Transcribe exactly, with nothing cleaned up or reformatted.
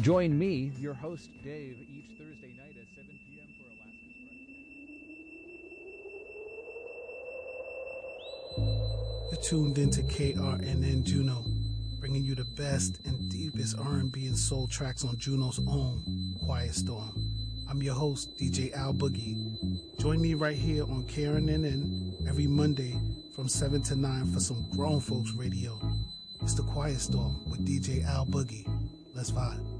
Join me, your host, Dave, each Thursday night at seven p.m. for Alaska's Breakfast. You're tuned into K R N N Juno, bringing you the best and deepest R and B and soul tracks on Juno's own Quiet Storm. I'm your host, D J Al Boogie. Join me right here on K R N N every Monday from seven to nine for some grown folks radio. It's the Quiet Storm with D J Al Boogie. Let's vibe.